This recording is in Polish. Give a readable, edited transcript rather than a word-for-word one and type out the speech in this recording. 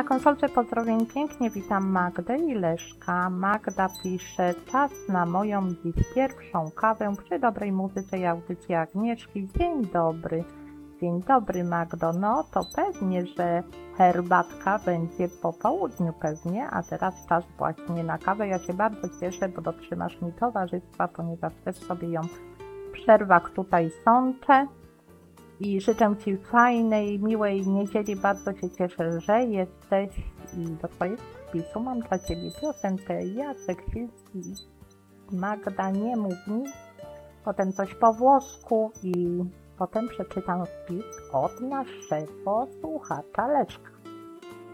konsolce pozdrowień pięknie witam Magdę i Leszka. Magda pisze: czas na moją dziś pierwszą kawę przy dobrej muzyce i audycji Agnieszki. Dzień dobry. Dzień dobry, Magdo. No to pewnie, że herbatka będzie po południu pewnie, a teraz czas właśnie na kawę. Ja się bardzo cieszę, bo dotrzymasz mi towarzystwa, ponieważ też sobie ją w przerwach tutaj sączę. I życzę Ci fajnej, miłej niedzieli. Bardzo się cieszę, że jesteś. I do Twojego wpisu mam dla Ciebie piosenkę Jacek Silski. Magda, nie mów mi. Potem coś po włosku i potem przeczytam wpis od naszego słuchacza Leszka.